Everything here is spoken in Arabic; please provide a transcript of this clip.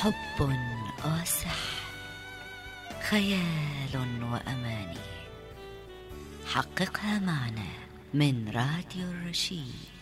حب وسحر، خيال وأماني، حققها معنا من راديو الرشيد.